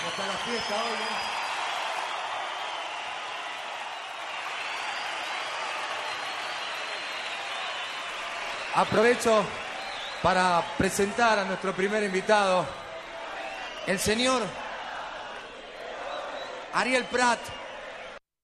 Está la fiesta hoy, ¿eh? Aprovecho para presentar a nuestro primer invitado, el señor Ariel Prat.